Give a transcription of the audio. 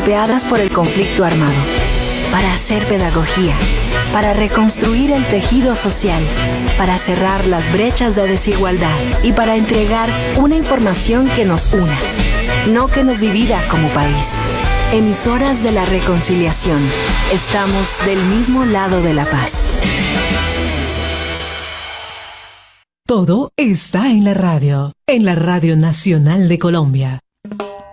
golpeadas por el conflicto armado, para hacer pedagogía, para reconstruir el tejido social, para cerrar las brechas de desigualdad y para entregar una información que nos una, no que nos divida como país. Emisoras de la Reconciliación. Estamos del mismo lado de la paz. Todo está en la Radio Nacional de Colombia.